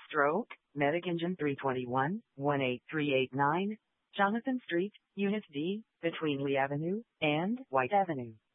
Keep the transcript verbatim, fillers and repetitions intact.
Stroke, Medic Engine three twenty-one, one eight three eight nine, Jonathan Street, Unit D, between Lee Avenue and White Avenue.